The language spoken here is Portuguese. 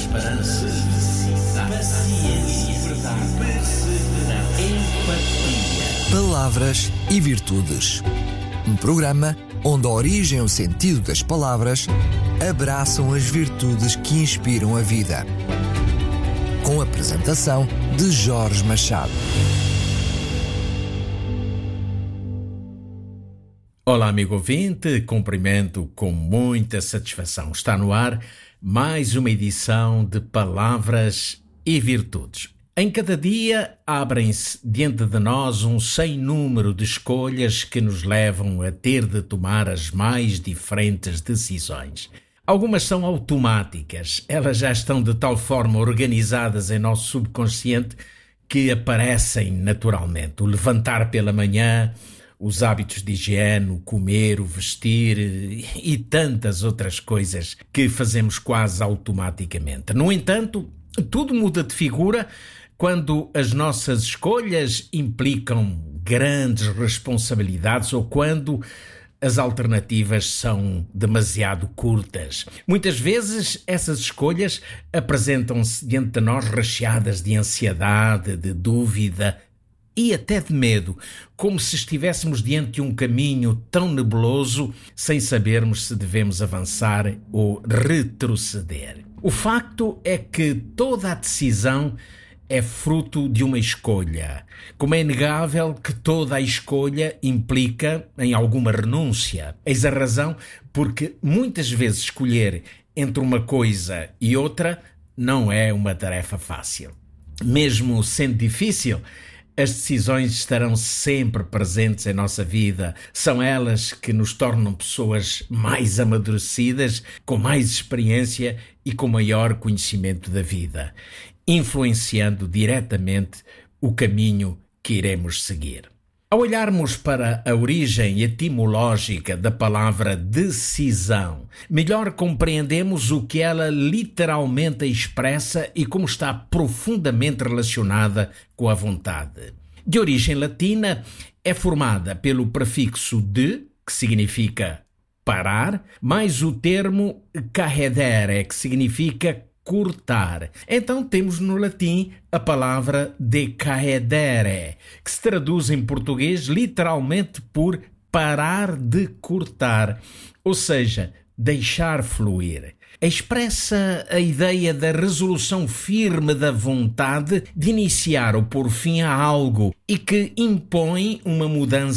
esperança, felicidade, paciência, verdade, perseverança, empatia. Palavras e Virtudes. Um programa onde a origem e o sentido das palavras abraçam as virtudes que inspiram a vida. Com a apresentação de Jorge Machado. Olá, amigo ouvinte, cumprimento com muita satisfação. Está no ar mais uma edição de Palavras e Virtudes. Em cada dia abrem-se diante de nós um sem número de escolhas que nos levam a ter de tomar as mais diferentes decisões. Algumas são automáticas, elas já estão de tal forma organizadas em nosso subconsciente que aparecem naturalmente. O levantar pela manhã, os hábitos de higiene, o comer, o vestir e tantas outras coisas que fazemos quase automaticamente. No entanto, tudo muda de figura quando as nossas escolhas implicam grandes responsabilidades ou quando as alternativas são demasiado curtas. Muitas vezes essas escolhas apresentam-se diante de nós recheadas de ansiedade, de dúvida e até de medo, como se estivéssemos diante de um caminho tão nebuloso sem sabermos se devemos avançar ou retroceder. O facto é que toda a decisão é fruto de uma escolha, como é inegável que toda a escolha implica em alguma renúncia. Eis a razão porque muitas vezes escolher entre uma coisa e outra não é uma tarefa fácil. Mesmo sendo difícil, as decisões estarão sempre presentes em nossa vida. São elas que nos tornam pessoas mais amadurecidas, com mais experiência e com maior conhecimento da vida, influenciando diretamente o caminho que iremos seguir. Ao olharmos para a origem etimológica da palavra decisão, melhor compreendemos o que ela literalmente expressa e como está profundamente relacionada com a vontade. De origem latina, é formada pelo prefixo de, que significa parar, mais o termo cahedere, que significa cortar. Então temos no latim a palavra decaedere, que se traduz em português literalmente por parar de cortar, ou seja, deixar fluir. Expressa a ideia da resolução firme da vontade de iniciar ou pôr fim a algo e que impõe uma mudança